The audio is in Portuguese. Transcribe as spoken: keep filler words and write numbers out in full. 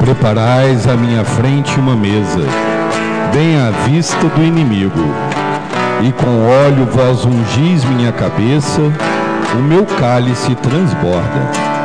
Preparais à minha frente uma mesa, bem à vista do inimigo, e com óleo vós ungis minha cabeça, o meu cálice transborda.